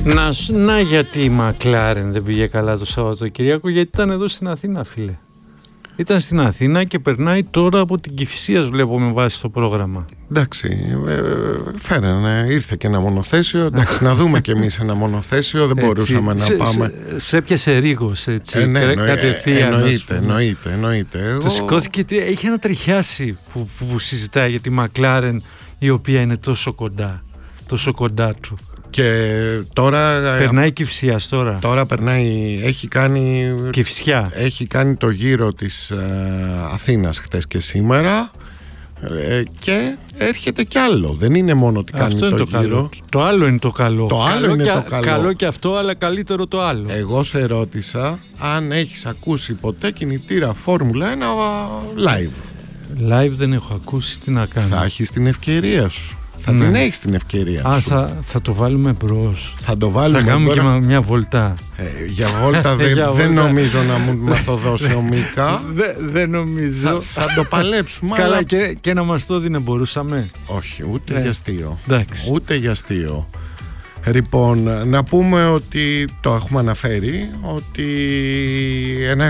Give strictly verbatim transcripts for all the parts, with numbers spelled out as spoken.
Να, να γιατί η McLaren δεν πήγε καλά το Σαββατοκύριακο, γιατί ήταν εδώ στην Αθήνα, φίλε. Ήταν στην Αθήνα και περνάει τώρα από την Κηφισίας, βλέπω, με βάση το πρόγραμμα. Εντάξει, ε, φέρανε, ήρθε και ένα μονοθέσιο. Εντάξει, να δούμε κι εμείς ένα μονοθέσιο. Δεν μπορούσαμε έτσι, να σε, πάμε. Σε, σε έπιασε ρίγος, έτσι. Ε, ναι, εννοεί, κατευθείαν. Εννοείται, εννοείται, εννοείται. Το σηκώθηκε, έχει ένα τριχιάσι που, που, που συζητάει για τη McLaren, η οποία είναι τόσο κοντά, τόσο κοντά του. Και τώρα περνάει Κηφισίας τώρα. Τώρα περνάει, έχει κάνει Κηφισιά. Έχει κάνει το γύρο της ε, Αθήνας χτες και σήμερα ε, και έρχεται κι άλλο. Δεν είναι μόνο ότι κάνει αυτό το, το γύρο. Καλό. Το άλλο είναι το καλό. Το άλλο καλό είναι και, το καλό. Καλό και αυτό, αλλά καλύτερο το άλλο. Εγώ σε ρώτησα αν έχεις ακούσει ποτέ κινητήρα Φόρμουλα ένα live. Live δεν έχω ακούσει, τι να κάνω. Θα έχεις την ευκαιρία σου. Θα ναι. την έχεις την ευκαιρία Α, σου. Θα, θα το βάλουμε μπρος. Θα το βάλουμε. Θα κάνουμε τώρα... και μια βολτά. Ε, για βόλτα δεν δε βόλτα. νομίζω να μας το δώσει ο Μίκα. Δεν δε νομίζω. Θα, θα το παλέψουμε. Καλά, αλλά... και, και να μας το δίνε μπορούσαμε. Όχι, ούτε ε, για αστείο. Εντάξει. Ούτε για αστείο. Λοιπόν, να πούμε ότι το έχουμε αναφέρει, ότι ένα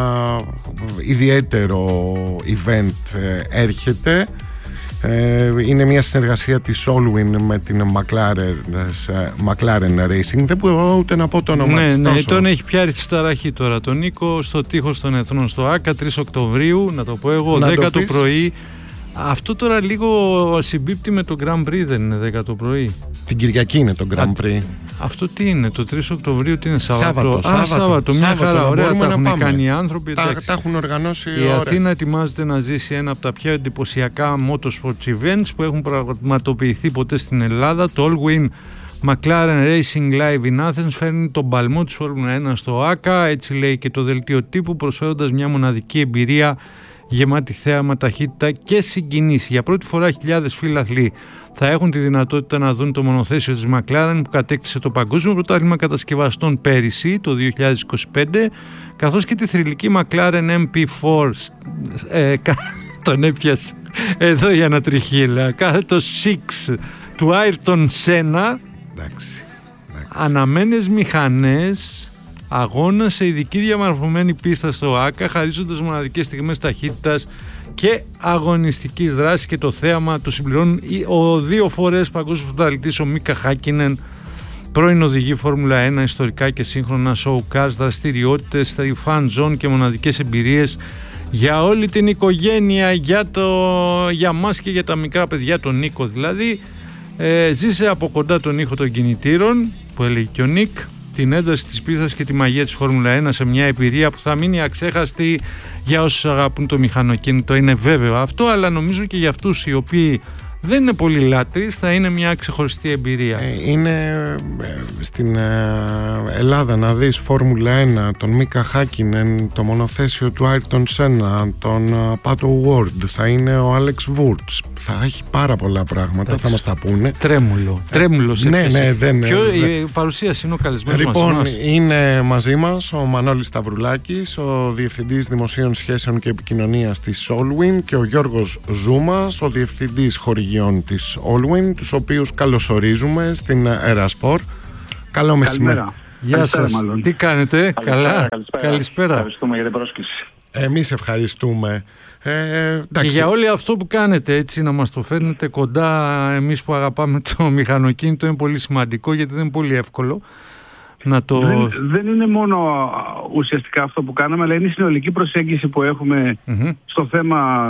ιδιαίτερο event έρχεται. Είναι μια συνεργασία της Allwyn με την McLaren, McLaren Racing. Δεν μπορώ ούτε να πω το όνομα ναι, της ναι, τόσο. τον έχει πιάσει στη ταραχή τώρα τον Νίκο στο τείχος των Εθνών στο ΆΚΑ τρεις Οκτωβρίου, να το πω εγώ, να δέκα το, το πρωί. Αυτό τώρα λίγο συμπίπτει με το Grand Prix, δεν είναι δέκα το πρωί? Την Κυριακή είναι το Grand Prix. Αυτό τι είναι, το τρεις Οκτωβρίου, τι είναι, Σάββατο? Σάββατο, Α, Σάββατο, Σάββατο, μια Σάββατο, χαρά, ωραία, τα έχουν πάμε. κάνει οι άνθρωποι. Τα, τα έχουν οργανώσει. Η ωραία. Αθήνα ετοιμάζεται να ζήσει ένα από τα πιο εντυπωσιακά motorsports events που έχουν πραγματοποιηθεί ποτέ στην Ελλάδα. Το Allwyn McLaren Racing Live in Athens φέρνει τον παλμό της Φόρμουλα ένα στο ΆΚΑ, έτσι λέει και το δελτίο τύπου, προσφέροντας μια μοναδική εμπειρία γεμάτη θέαμα, ταχύτητα και συγκινήσεις. Για πρώτη φορά χιλιάδες φίλαθλοι θα έχουν τη δυνατότητα να δουν το μονοθέσιο της McLaren που κατέκτησε το Παγκόσμιο Πρωτάθλημα Κατασκευαστών πέρυσι, το δύο χιλιάδες είκοσι πέντε, καθώς και τη θρυλική McLaren εμ πι φορ. Ε, τον έπιασε εδώ για να τριχύλα. Κάθε το έξι του Ayrton Senna. Εντάξει, εντάξει. Αναμένες μηχανές, αγώνα σε ειδική διαμορφωμένη πίστα στο ΆΚΑ, χαρίζοντας μοναδικές στιγμές ταχύτητας και αγωνιστικής δράσης, και το θέαμα το συμπληρώνουν ο δύο φορές παγκόσμιος πρωταθλητής ο Μίκα Χάκινεν, πρώην οδηγή Φόρμουλα ένα, ιστορικά και σύγχρονα show cars, δραστηριότητες, fan zone και μοναδικές εμπειρίες για όλη την οικογένεια, για, το, για μας και για τα μικρά παιδιά, τον Νίκο δηλαδή. Ε, ζήσε από κοντά τον ήχο των κινητήρων, που έλεγε και ο Νίκ, την ένταση της πίστας και τη μαγεία της Φόρμουλα ένα σε μια εμπειρία που θα μείνει αξέχαστη για όσους αγαπούν το μηχανοκίνητο. Είναι βέβαιο αυτό, αλλά νομίζω και για αυτούς οι οποίοι δεν είναι πολύ λάτρεις θα είναι μια ξεχωριστή εμπειρία. Ε, είναι ε, στην ε, Ελλάδα να δεις Φόρμουλα ένα, τον Μίκα Χάκινεν, το μονοθέσιο του Ayrton Senna, τον Πάτο Ward, θα είναι ο Άλεξ Βούρτς, θα έχει πάρα πολλά πράγματα. Εντάξει. Θα μας τα πούνε. Τρέμουλο, τρέμουλο σε ναι, ναι, δεν Ποιο, η παρουσίαση είναι ο καλεσμένος λοιπόν, μας. Λοιπόν, είναι μαζί μας ο Μανώλης Σταυρουλάκης, ο Διευθυντής Δημοσίων Σχέσεων και Επικοινωνίας της Allwyn, και ο Γιώργος Ζούμας, ο Διευθυντής Χορηγιών της Allwyn, τους οποίους καλωσορίζουμε στην Ερασπορ. Καλό μεσημέρι. Γεια σας. Μάλλον. Τι κάνετε? Καλησπέρα, καλά. Καλησπέρα. Καλησπέρα. Ευχαριστούμε για την πρόσκληση. Εμείς ευχαριστούμε. Ε, και για όλο αυτό που κάνετε, έτσι, να μας το φέρνετε κοντά, εμείς που αγαπάμε το μηχανοκίνητο, είναι πολύ σημαντικό, γιατί δεν είναι πολύ εύκολο να το... Δεν, δεν είναι μόνο ουσιαστικά αυτό που κάναμε, αλλά είναι η συνολική προσέγγιση που έχουμε mm-hmm. στο θέμα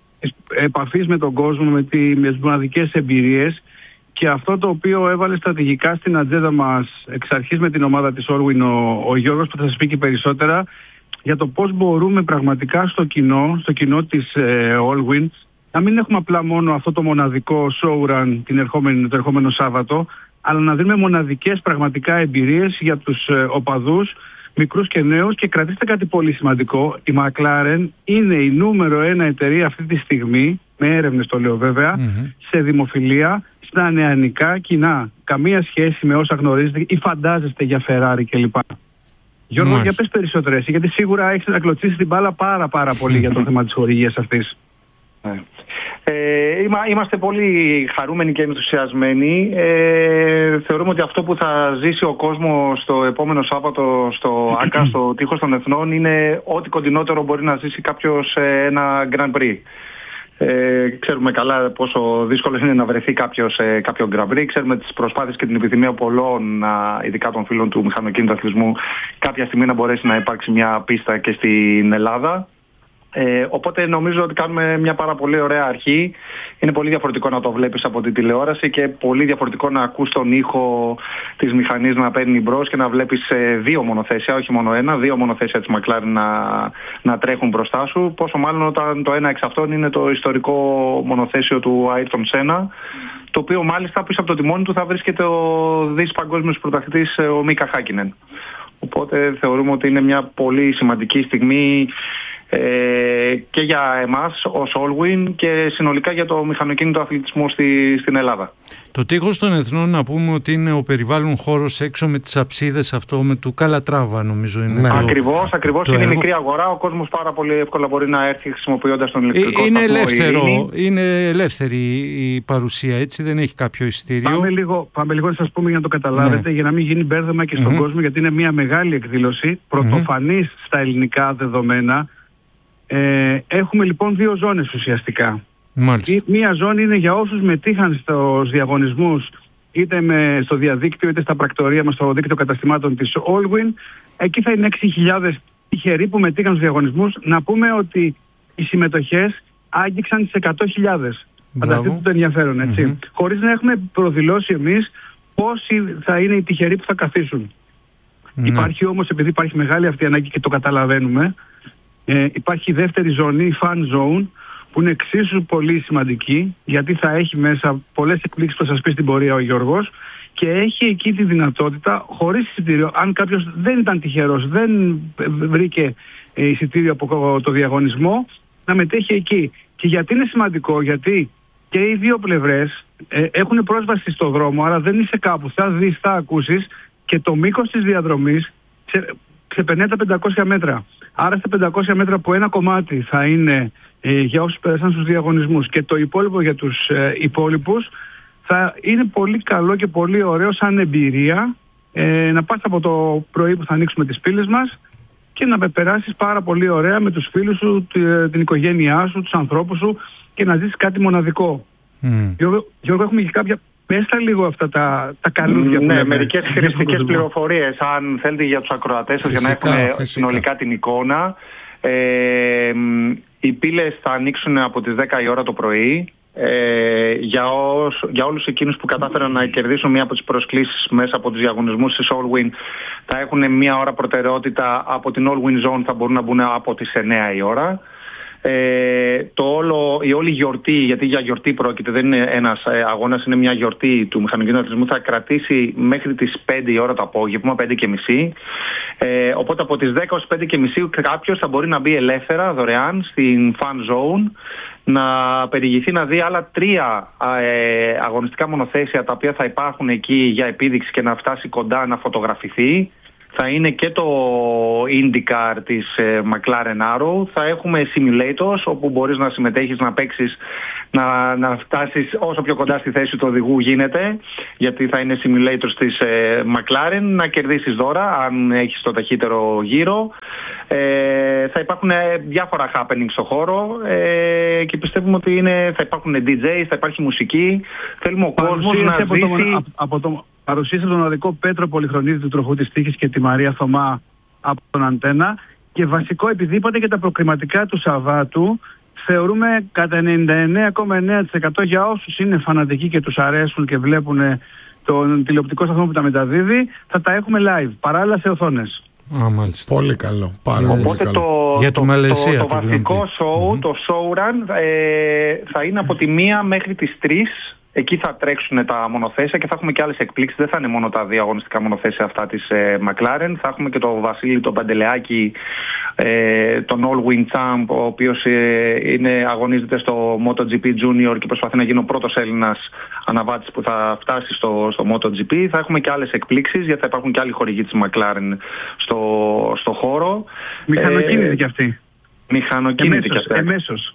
επαφής με τον κόσμο, με, τη, με τις μοναδικές εμπειρίες, και αυτό το οποίο έβαλε στρατηγικά στην ατζέντα μας εξ αρχής με την ομάδα της Allwyn ο, ο Γιώργος, που θα σας πει και περισσότερα, για το πώς μπορούμε πραγματικά στο κοινό, στο κοινό της ε, Allwyn, να μην έχουμε απλά μόνο αυτό το μοναδικό showrun την ερχόμενη, το ερχόμενο Σάββατο, αλλά να δίνουμε μοναδικές πραγματικά εμπειρίες για τους ε, οπαδούς, μικρούς και νέους. Και κρατήστε κάτι πολύ σημαντικό, η McLaren είναι η νούμερο ένα εταιρεία αυτή τη στιγμή, με έρευνες το λέω βέβαια, mm-hmm. σε δημοφιλία στα νεανικά κοινά. Καμία σχέση με όσα γνωρίζετε ή φαντάζεστε για Ferrari κλπ. Γιώργο, για πες περισσότερες, γιατί σίγουρα έχεις να κλωτσίσει την μπάλα πάρα πάρα πολύ για το θέμα της χορηγίας αυτής. Ε, Ε, είμαστε πολύ χαρούμενοι και ενθουσιασμένοι. Ε, θεωρούμε ότι αυτό που θα ζήσει ο κόσμος το επόμενο Σάββατο στο ΆΚΑ, στο Τείχος των Εθνών, είναι ό,τι κοντινότερο μπορεί να ζήσει κάποιος ένα Grand Prix. Ε, ξέρουμε καλά πόσο δύσκολο είναι να βρεθεί κάποιος σε κάποιο Grand Prix. Ξέρουμε τις προσπάθειες και την επιθυμία πολλών, ειδικά των φίλων του μηχανοκίνητου αθλητισμού, κάποια στιγμή να μπορέσει να υπάρξει μια πίστα και στην Ελλάδα. Ε, οπότε νομίζω ότι κάνουμε μια πάρα πολύ ωραία αρχή. Είναι πολύ διαφορετικό να το βλέπεις από την τηλεόραση και πολύ διαφορετικό να ακούς τον ήχο της μηχανής να παίρνει μπρος και να βλέπεις ε, δύο μονοθέσια, όχι μόνο ένα, δύο μονοθέσια της McLaren να, να τρέχουν μπροστά σου. Πόσο μάλλον όταν το ένα εξ αυτών είναι το ιστορικό μονοθέσιο του Ayrton Senna, το οποίο μάλιστα πίσω από το τιμόνι του θα βρίσκεται ο δις παγκόσμιος πρωταθλητής ο Μίκα Χάκινεν. Οπότε θεωρούμε ότι είναι μια πολύ σημαντική στιγμή Ε, και για εμάς ως Allwyn και συνολικά για το μηχανοκίνητο αθλητισμό στη, στην Ελλάδα. Το Τείχος των Εθνών, να πούμε ότι είναι ο περιβάλλον χώρος έξω με τις αψίδες, αυτό με του Καλατράβα νομίζω είναι. Ναι. Το, ακριβώς, ακριβώς είναι έργο. Μικρή αγορά, ο κόσμος πάρα πολύ εύκολα μπορεί να έρθει χρησιμοποιώντας τον ηλεκτρικό ε, είναι σταθμό. ελεύθερο, είναι ελεύθερη η παρουσία, έτσι, δεν έχει κάποιο εισιτήριο. Πάμε λίγο, πάμε λίγο να σας πούμε για να το καταλάβετε, ναι. για να μην γίνει μπέρδεμα και στον mm-hmm. κόσμο, γιατί είναι μια μεγάλη εκδήλωση, πρωτοφανής mm-hmm. στα ελληνικά δεδομένα. Ε, έχουμε λοιπόν δύο ζώνες ουσιαστικά. Μάλιστα. Μία ζώνη είναι για όσους μετήχαν στους διαγωνισμούς είτε με, στο διαδίκτυο είτε στα πρακτορία μας στο δίκτυο καταστημάτων της Allwyn. Εκεί θα είναι έξι χιλιάδες τυχεροί που μετήχαν στους διαγωνισμούς. Να πούμε ότι οι συμμετοχές άγγιξαν τις εκατό χιλιάδες. Φανταστείτε το ενδιαφέρον, έτσι. Mm-hmm. Χωρίς να έχουμε προδηλώσει εμείς πόσοι θα είναι οι τυχεροί που θα καθίσουν. Mm-hmm. Υπάρχει όμως, επειδή υπάρχει μεγάλη αυτή ανάγκη και το καταλαβαίνουμε, Ε, υπάρχει η δεύτερη ζώνη, η Fan Zone, που είναι εξίσου πολύ σημαντική, γιατί θα έχει μέσα πολλές εκπλήξεις που θα σας πει στην πορεία ο Γιώργος, και έχει εκεί τη δυνατότητα, χωρίς εισιτήριο, αν κάποιος δεν ήταν τυχερός, δεν βρήκε εισιτήριο από το διαγωνισμό, να μετέχει εκεί. Και γιατί είναι σημαντικό, γιατί και οι δύο πλευρές ε, έχουν πρόσβαση στο δρόμο, άρα δεν είσαι κάπου, θα δεις, θα ακούσεις, και το μήκος της διαδρομής ξε, ξεπερνάει τα πεντακόσια μέτρα. Άρα στα πεντακόσια μέτρα που ένα κομμάτι θα είναι ε, για όσους πέρασαν στους διαγωνισμούς και το υπόλοιπο για τους ε, υπόλοιπους, θα είναι πολύ καλό και πολύ ωραίο σαν εμπειρία ε, να πας από το πρωί που θα ανοίξουμε τις πύλες μας και να περάσεις πάρα πολύ ωραία με τους φίλους σου, την οικογένειά σου, τους ανθρώπους σου και να ζήσεις κάτι μοναδικό. Mm. Γιώργο, Γιώργο, έχουμε και κάποια... Πες τα λίγο αυτά τα, τα καλούδια που ναι, λέμε. μερικές χρηστικές πληροφορίες, αν θέλετε, για τους ακροατές σας, για να έχουμε συνολικά την εικόνα. Ε, οι πύλες θα ανοίξουν από τις δέκα η ώρα το πρωί. Ε, για, ως, για όλους εκείνους που κατάφεραν να κερδίσουν μία από τις προσκλήσεις μέσα από τους διαγωνισμούς της Allwyn, θα έχουν μία ώρα προτεραιότητα. Από την Allwyn Zone θα μπορούν να μπουν από τις εννέα η ώρα. Ε, το όλο, η όλη γιορτή, γιατί για γιορτή πρόκειται, δεν είναι ένας ε, αγώνας, είναι μια γιορτή του μηχανοκίνητου αθλητισμού, θα κρατήσει μέχρι τις πέντε η ώρα το απόγευμα, πέντε και μισή. Ε, οπότε από τις δέκα ως πέντε και μισή κάποιος θα μπορεί να μπει ελεύθερα, δωρεάν, στην Fan Zone, να περιηγηθεί να δει άλλα τρία ε, αγωνιστικά μονοθέσια τα οποία θα υπάρχουν εκεί για επίδειξη και να φτάσει κοντά να φωτογραφηθεί. Θα είναι και το IndyCar της ε, McLaren Arrow. Θα έχουμε simulators όπου μπορείς να συμμετέχεις, να παίξεις, να, να φτάσεις όσο πιο κοντά στη θέση του οδηγού γίνεται, γιατί θα είναι simulators της ε, McLaren, να κερδίσεις δώρα αν έχεις το ταχύτερο γύρο. Ε, θα υπάρχουν διάφορα happening στο χώρο ε, και πιστεύουμε ότι είναι, θα υπάρχουν ντι τζέις, θα υπάρχει μουσική. Θέλουμε ο κόσμος να από ζήσει... Το, από το, παρουσίασε τον οδικό Πέτρο Πολυχρονίδη του Τροχού της Τύχης και τη Μαρία Θωμά από τον Αντένα, και βασικό, επειδή είπατε και τα προκριματικά του Σαββάτου, θεωρούμε κατά ενενήντα εννέα κόμμα εννέα τοις εκατό για όσους είναι φανατικοί και τους αρέσουν και βλέπουν τον τηλεοπτικό σταθμό που τα μεταδίδει, θα τα έχουμε live, παράλληλα σε οθόνες. Α, μάλιστα. Πολύ καλό. Πάρα Οπότε πολύ καλό. Το, για το, το, Μαλαισία, το, το βασικό show, mm-hmm. το showrun, ε, θα είναι από τη μία μέχρι τις τρεις. Εκεί θα τρέξουν τα μονοθέσια και θα έχουμε και άλλες εκπλήξεις. Δεν θα είναι μόνο τα δύο αγωνιστικά μονοθέσια αυτά της ε, McLaren. Θα έχουμε και τον Βασίλη τον Παντελεάκη, ε, τον Allwyn Champ, ο οποίος ε, είναι, αγωνίζεται στο MotoGP Junior και προσπαθεί να γίνει ο πρώτος Έλληνας αναβάτης που θα φτάσει στο, στο MotoGP. Θα έχουμε και άλλες εκπλήξεις, γιατί θα υπάρχουν και άλλοι χορηγοί της McLaren στο, στο χώρο. Μηχανοκίνητη ε, κι αυτή. Μηχανοκίνητη κι αυτή. Εμέσως.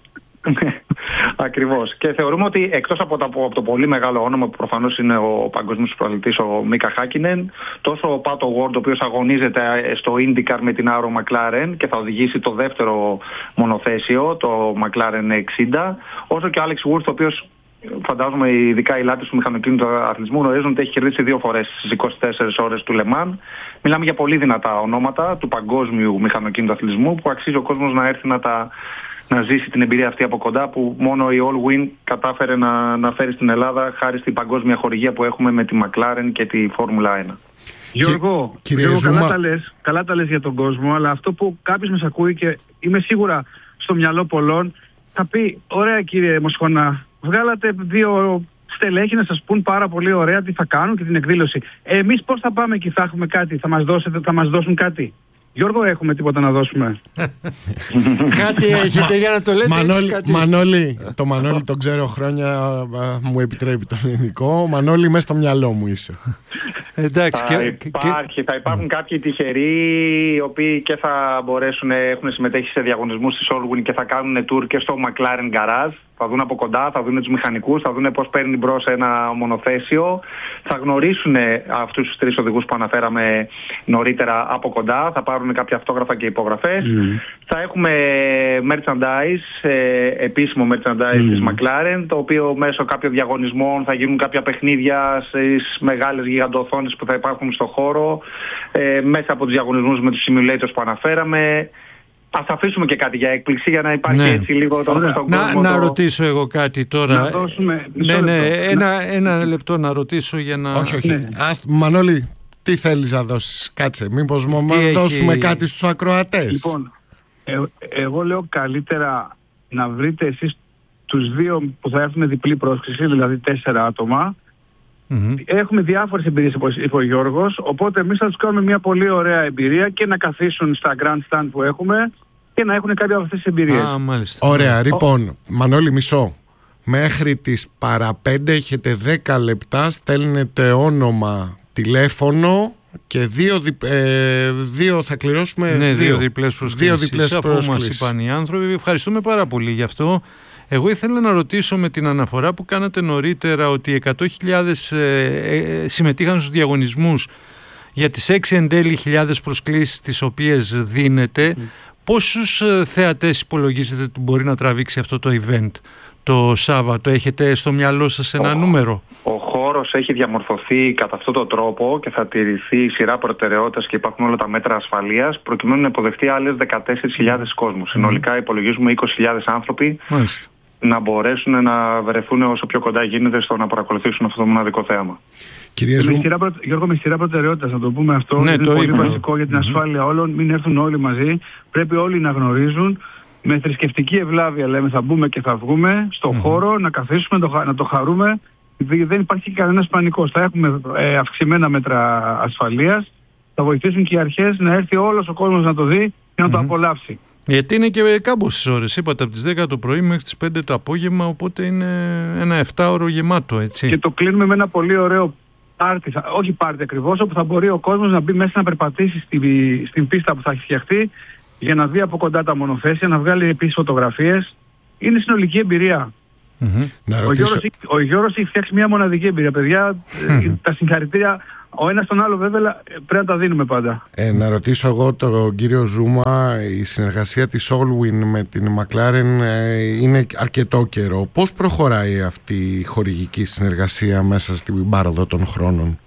Ακριβώς. Και θεωρούμε ότι εκτός από, από το πολύ μεγάλο όνομα που προφανώς είναι ο παγκόσμιος προαθλητής ο Μίκα Χάκινεν, τόσο ο Πάτο Ward, ο οποίος αγωνίζεται στο IndyCar με την Arrow McLaren και θα οδηγήσει το δεύτερο μονοθέσιο, το McLaren εξήντα, όσο και ο Alex Wurz, ο οποίος φαντάζομαι ειδικά οι λάτρεις του μηχανοκίνητου αθλητισμού γνωρίζουν ότι έχει κερδίσει δύο φορές στις είκοσι τέσσερις ώρες του Le Mans. Μιλάμε για πολύ δυνατά ονόματα του παγκόσμιου μηχανοκίνητου αθλητισμού που αξίζει ο κόσμος να έρθει να, τα, να ζήσει την εμπειρία αυτή από κοντά, που μόνο η Allwyn κατάφερε να, να φέρει στην Ελλάδα χάρη στην παγκόσμια χορηγία που έχουμε με τη McLaren και τη Φόρμουλα ένα. Γιώργο, Γιώργο καλά, τα λες, καλά τα λες για τον κόσμο, αλλά αυτό που κάποιος μας ακούει και είμαι σίγουρα στο μυαλό πολλών θα πει: ωραία κύριε Μοσχονά, βγάλατε δύο στελέχη να σας πούν πάρα πολύ ωραία τι θα κάνουν και την εκδήλωση. Εμείς πώς θα πάμε εκεί, θα έχουμε κάτι, θα μας, δώσετε, θα μας δώσουν κάτι? Γιώργο, έχουμε τίποτα να δώσουμε? Κάτι έχετε για να το λέτε? Μανώλη, κάτι. Μανώλη, το Μανώλη τον ξέρω χρόνια, μου επιτρέπει τον ελληνικό. Μανώλη, μέσα στο μυαλό μου είσαι. Εντάξει, θα, και, υπάρχει, και... θα υπάρχουν κάποιοι τυχεροί οι οποίοι και θα μπορέσουν, έχουν συμμετέχει σε διαγωνισμούς της Allwyn και θα κάνουν tour και στο McLaren Garage. Θα δουν από κοντά, θα δουν τους μηχανικούς, θα δουν πώς παίρνει μπρος ένα μονοθέσιο. Θα γνωρίσουν αυτούς τους τρεις οδηγούς που αναφέραμε νωρίτερα από κοντά. Θα πάρουν κάποια αυτόγραφα και υπογραφές. Mm. Θα έχουμε merchandise, ε, επίσημο merchandise mm. της McLaren, το οποίο μέσω κάποιων διαγωνισμών θα γίνουν κάποια παιχνίδια στις μεγάλες γιγαντοοθόνες που θα υπάρχουν στο χώρο, ε, μέσα από τους διαγωνισμούς με τους simulators που αναφέραμε. Ας αφήσουμε και κάτι για έκπληξη για να υπάρχει, ναι, έτσι λίγο το, στον να, κόσμο. Να το... ρωτήσω εγώ κάτι τώρα. Να δώσουμε... Ναι, ναι, ένα, ένα λεπτό να ρωτήσω για να... Όχι, όχι. Ναι. Ας, Μανώλη, τι θέλεις να δώσεις? Κάτσε, μήπως να έχει... δώσουμε κάτι στους ακροατές? Λοιπόν, ε, εγώ λέω καλύτερα να βρείτε εσείς τους δύο που θα έρθουν διπλή πρόσκληση, δηλαδή τέσσερα άτομα. Mm-hmm. Έχουμε διάφορες εμπειρίες, είπε ο Γιώργος, οπότε εμείς θα τους κάνουμε μια πολύ ωραία εμπειρία και να καθίσουν στα grandstand που έχουμε και να έχουν κάποια από αυτές τις εμπειρίες. Ah, μάλιστα. Ωραία, λοιπόν, Μανώλη, μισό. Μέχρι τις παραπέντε έχετε δέκα λεπτά, στέλνετε όνομα, τηλέφωνο και δύο, δι, ε, δύο θα κληρώσουμε. Ναι, δύο, δύο διπλές προσκλήσεις. Αφού μας είπαν οι άνθρωποι, ευχαριστούμε πάρα πολύ γι' αυτό. Εγώ ήθελα να ρωτήσω, με την αναφορά που κάνατε νωρίτερα ότι εκατό χιλιάδες ε, ε, συμμετείχαν στους διαγωνισμούς για τις έξι εν τέλει χιλιάδες προσκλήσεις τις οποίες δίνετε, mm. πόσους ε, θεατές υπολογίζετε ότι μπορεί να τραβήξει αυτό το event το Σάββατο? Έχετε στο μυαλό σας ένα ο, νούμερο? Ο χώρος έχει διαμορφωθεί κατά αυτόν τον τρόπο και θα τηρηθεί η σειρά προτεραιότητας και υπάρχουν όλα τα μέτρα ασφαλείας προκειμένου να υποδεχτεί άλλες δεκατέσσερις χιλιάδες κόσμου. Mm. Συνολικά υπολογίζουμε είκοσι χιλιάδες άνθρωποι. Μάλιστα. Να μπορέσουν να βρεθούν όσο πιο κοντά γίνεται στο να παρακολουθήσουν αυτό το μοναδικό θέαμα. Κυρία Ζου... σειρά, Γιώργο, με σειρά προτεραιότητας, να το πούμε αυτό, ναι, είναι το πολύ είπα. βασικό για την mm-hmm. ασφάλεια όλων. Μην έρθουν όλοι μαζί. Πρέπει όλοι να γνωρίζουν. Με θρησκευτική ευλάβεια, λέμε, θα μπούμε και θα βγούμε στο mm-hmm. χώρο, να καθίσουμε, να το, να το χαρούμε. Δεν υπάρχει κανένας πανικός. Θα έχουμε ε, αυξημένα μέτρα ασφαλείας. Θα βοηθήσουν και οι αρχές να έρθει όλος ο κόσμος να το δει και να mm-hmm. το απολαύσει. Γιατί είναι και κάμποσες ώρες, είπατε, από τις δέκα το πρωί μέχρι τις πέντε το απόγευμα, οπότε είναι ένα εφτάωρο γεμάτο, έτσι. Και το κλείνουμε με ένα πολύ ωραίο πάρτι, όχι πάρτι ακριβώς, όπου θα μπορεί ο κόσμος να μπει μέσα να περπατήσει στην, στην πίστα που θα έχει φτιαχτεί για να δει από κοντά τα μονοθέσια, να βγάλει επίσης φωτογραφίες. Είναι συνολική εμπειρία. Mm-hmm. Να ο, Γιώργος, ο Γιώργος έχει φτιάξει μια μοναδική εμπειρία, παιδιά. Mm-hmm. Τα συγχαρητήρια. Ο ένας τον άλλο βέβαια πρέπει να τα δίνουμε πάντα. Ε, να ρωτήσω εγώ τον κύριο Ζούμα, η συνεργασία της Allwyn με την McLaren ε, είναι αρκετό καιρό. Πώς προχωράει αυτή η χορηγική συνεργασία μέσα στην πάροδο των χρόνων?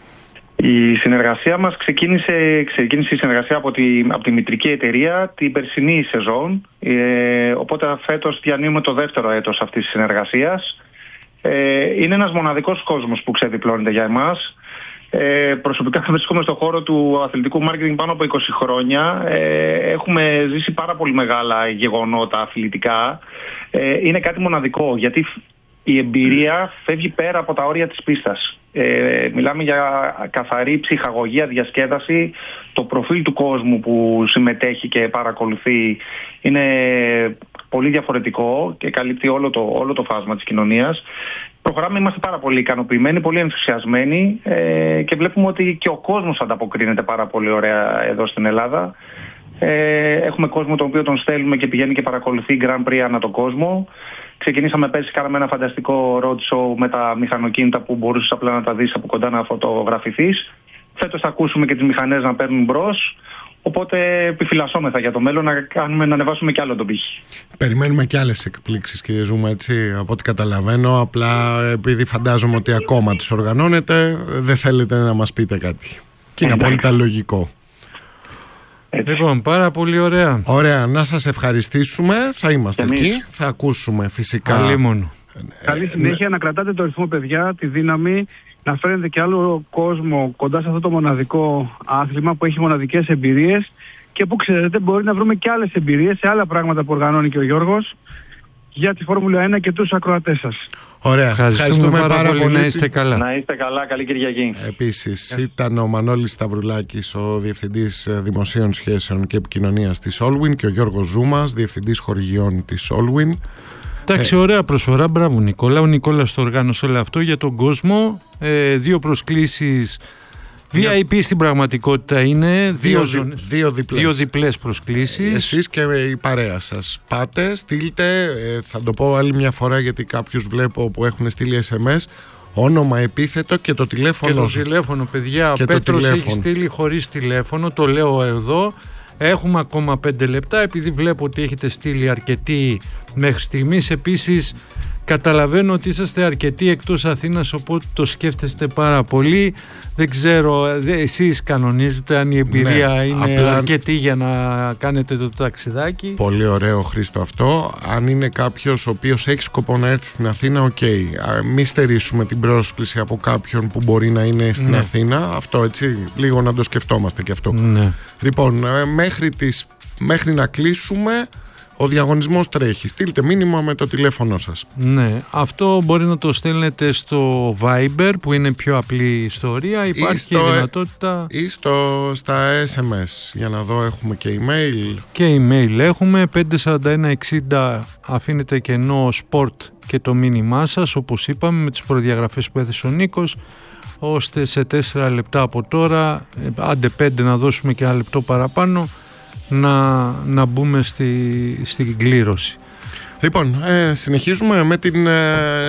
Η συνεργασία μας ξεκίνησε, ξεκίνησε η συνεργασία από τη, από τη μητρική εταιρεία την περσινή σεζόν, ε, οπότε φέτος διανύουμε το δεύτερο έτος αυτής της συνεργασίας. Ε, είναι ένας μοναδικός κόσμος που ξεδιπλώνεται για εμάς. Ε, προσωπικά βρίσκομαι στον χώρο του αθλητικού μάρκετινγκ πάνω από είκοσι χρόνια. Ε, έχουμε ζήσει πάρα πολύ μεγάλα γεγονότα αθλητικά. Ε, είναι κάτι μοναδικό, γιατί η εμπειρία φεύγει πέρα από τα όρια της πίστας. Ε, μιλάμε για καθαρή ψυχαγωγία, διασκέδαση. Το προφίλ του κόσμου που συμμετέχει και παρακολουθεί είναι πολύ διαφορετικό και καλύπτει όλο το, όλο το φάσμα της κοινωνίας. Προχωράμε, είμαστε πάρα πολύ ικανοποιημένοι, πολύ ενθουσιασμένοι ε, και βλέπουμε ότι και ο κόσμος ανταποκρίνεται πάρα πολύ ωραία εδώ στην Ελλάδα. Ε, έχουμε κόσμο τον οποίο τον στέλνουμε και πηγαίνει και παρακολουθεί Grand Prix ανά τον κόσμο. Ξεκινήσαμε πέρσι, κάναμε ένα φανταστικό road show με τα μηχανοκίνητα που μπορούσες απλά να τα δεις από κοντά, να φωτογραφηθείς. Φέτος θα ακούσουμε και τις μηχανές να παίρνουν μπρος. Οπότε επιφυλασσόμεθα για το μέλλον να, κάνουμε, να ανεβάσουμε κι άλλο τον πύχη. Περιμένουμε κι άλλες εκπλήξεις, κύριε Ζούμα, έτσι, από ό,τι καταλαβαίνω. Απλά επειδή φαντάζομαι ότι ακόμα τις οργανώνετε, δεν θέλετε να μας πείτε κάτι. Και είναι απόλυτα λογικό. Έτσι. Λοιπόν, πάρα πολύ ωραία. Ωραία, να σας ευχαριστήσουμε. Θα είμαστε Εμείς. εκεί. Θα ακούσουμε φυσικά. Αλίμονο. Καλή συνέχεια, να κρατάτε το ρυθμό, παιδιά, τη δύναμη, να φέρετε και άλλο κόσμο κοντά σε αυτό το μοναδικό άθλημα που έχει μοναδικές εμπειρίες και που ξέρετε μπορεί να βρούμε και άλλες εμπειρίες σε άλλα πράγματα που οργανώνει και ο Γιώργος για τη Φόρμουλα ένα και τους ακροατές σας. Ωραία, ευχαριστούμε, ευχαριστούμε πάρα, πάρα πολύ. πολύ. Να είστε καλά. Να είστε καλά, καλή Κυριακή. Επίσης ήταν ο Μανώλης Σταυρουλάκης, ο Διευθυντής Δημοσίων Σχέσεων και Επικοινωνίας της Allwyn, και ο Γιώργος Ζούμας, Διευθυντής Χορηγιών της Allwyn. Εντάξει, ωραία προσφορά. Μπράβο, Νικόλα. Ο Νικόλας το οργάνωσε όλο αυτό για τον κόσμο. Ε, δύο προσκλήσεις. βι άι πι στην πραγματικότητα είναι. Δύο, Δύο, ζωνες, δύο διπλές. δύο διπλές προσκλήσεις. Εσείς και η παρέα σας. Πάτε, στείλτε, ε, θα το πω άλλη μια φορά γιατί κάποιους βλέπω που έχουν στείλει ες εμ ες, όνομα, επίθετο και το τηλέφωνο. Και το σου. τηλέφωνο, παιδιά. Και Ο το Πέτρος τηλέφωνο. έχει στείλει χωρίς τηλέφωνο. Το λέω εδώ. Έχουμε ακόμα πέντε λεπτά. Επειδή βλέπω ότι έχετε στείλει αρκετοί μέχρι στιγμής. Επίσης, καταλαβαίνω ότι είσαστε αρκετοί εκτός Αθήνας, οπότε το σκέφτεστε πάρα πολύ. Δεν ξέρω, εσείς κανονίζετε αν η εμπειρία Ναι, είναι απλά... αρκετή για να κάνετε το ταξιδάκι. Πολύ ωραίο, Χρήστο, αυτό. Αν είναι κάποιος ο οποίος έχει σκοπό να έρθει στην Αθήνα, οκ. Okay. Μην στερήσουμε την πρόσκληση από κάποιον που μπορεί να είναι στην Ναι. Αθήνα. Αυτό, έτσι, λίγο να το σκεφτόμαστε και αυτό. Ναι. Λοιπόν, μέχρι, τις, μέχρι να κλείσουμε, ο διαγωνισμός τρέχει. Στείλτε μήνυμα με το τηλέφωνο σας. Ναι, αυτό μπορεί να το στέλνετε στο Viber που είναι πιο απλή ιστορία. Υπάρχει στο, και η δυνατότητα. Ή στο, στα ες εμ ες. Για να δω, έχουμε και email. Και email έχουμε. πέντε σαράντα ένα εξήντα αφήνετε κενό sport και το μήνυμά σας, όπως είπαμε, με τις προδιαγραφές που έθεσε ο Νίκος, ώστε σε τέσσερα λεπτά από τώρα, άντε πέντε να δώσουμε και ένα λεπτό παραπάνω, να, να μπούμε στη, στην κλήρωση. Λοιπόν, ε, συνεχίζουμε με την, ε,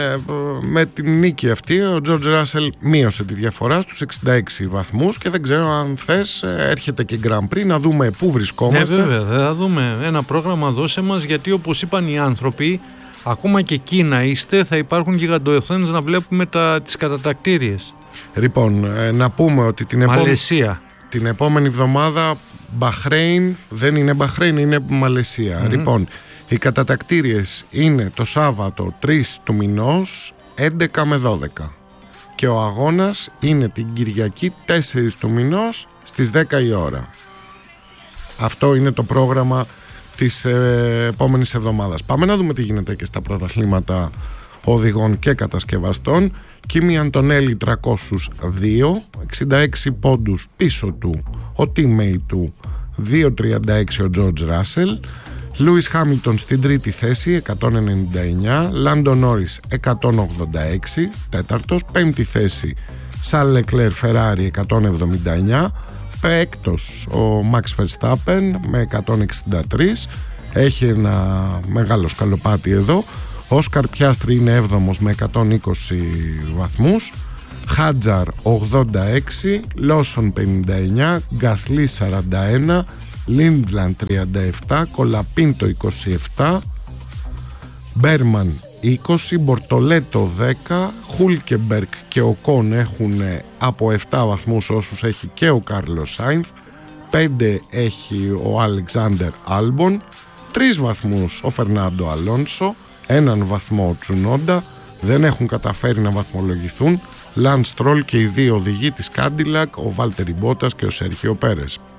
με την νίκη αυτή. Ο Τζορτζ Ράσελ μείωσε τη διαφορά στους εξήντα έξι βαθμούς και δεν ξέρω αν θες, ε, έρχεται και Grand Prix να δούμε πού βρισκόμαστε. Ναι, βέβαια, θα δούμε ένα πρόγραμμα, δώσε μας, γιατί όπως είπαν οι άνθρωποι, ακόμα και εκεί να είστε, θα υπάρχουν γιγαντοοθόνες να βλέπουμε τα, τις κατατακτήριες. Λοιπόν, ε, να πούμε ότι την, επό... την επόμενη εβδομάδα Μπαχρέιν, δεν είναι Μπαχρέιν, είναι Μαλαισία. Mm-hmm. Λοιπόν, οι κατατακτήριες είναι το Σάββατο τρεις του μηνός, έντεκα με δώδεκα. Και ο αγώνας είναι την Κυριακή τέσσερις του μηνός στις δέκα η ώρα. Αυτό είναι το πρόγραμμα της ε, επόμενης εβδομάδας. Πάμε να δούμε τι γίνεται και στα πρωταθλήματα οδηγών και κατασκευαστών. Κίμι Αντωνέλη τριακόσια δύο, εξήντα έξι πόντους πίσω του ο teammate του, δύο τριάντα έξι ο George Russell. Λούις Χάμιλτον στην τρίτη θέση, εκατόν ενενήντα εννιά. Λάντο Νόρις εκατόν ογδόντα έξι, τέταρτος. Πέμπτη θέση Σαρλ Λεκλέρ Φεράρι εκατόν εβδομήντα εννιά. Έκτος ο Μαξ Verstappen με εκατόν εξήντα τρία. Έχει ένα μεγάλο σκαλοπάτι εδώ. Όσκαρ Πιάστρι είναι έβδομος με εκατόν είκοσι βαθμούς. Χάτζαρ ογδόντα έξι, Λόσον πενήντα εννιά, Γκασλί σαράντα ένα, Λίντλαντ τριάντα επτά, Κολαπίντο είκοσι επτά, Μπέρμαν είκοσι, Μπορτολέτο δέκα, Χούλκεμπερκ και ο Κον έχουν από επτά βαθμούς όσους έχει και ο Κάρλος Σάινθ, πέντε έχει ο Αλεξάντερ Άλμπον, τρεις βαθμούς ο Φερνάντο Αλόνσο, έναν βαθμό ο Τσουνόντα, δεν έχουν καταφέρει να βαθμολογηθούν Λαντ Στρόλ και οι δύο οδηγοί της Κάντιλακ, ο Βάλτερι Μπότας και ο Σέρχιο Πέρες.